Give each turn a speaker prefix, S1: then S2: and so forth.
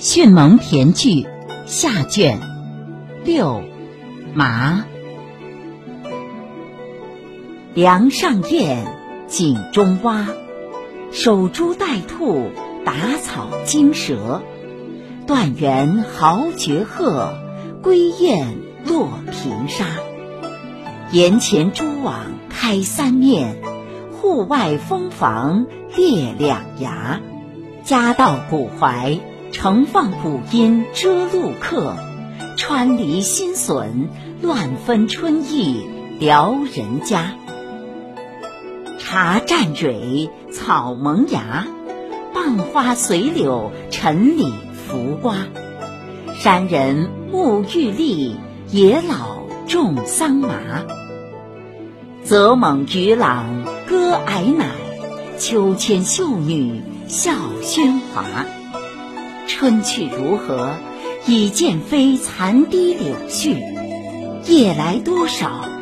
S1: 迅蒙骈句下卷6麻。梁上燕，井中蛙，守株待兔，打草惊蛇。断垣豪绝壑，归雁落平沙。檐前蛛网开三面，户外蜂房列两牙。夹道古槐，盛放古音遮路客。穿篱新笋，乱分春意撩人家。茶占蕊，草萌芽，傍花随柳，陈李浮瓜。山人沐玉立，野老种桑麻。泽猛渔郎歌矮乃，秋千秀女笑喧哗。春去如何，已见飞残堤柳絮。夜来多少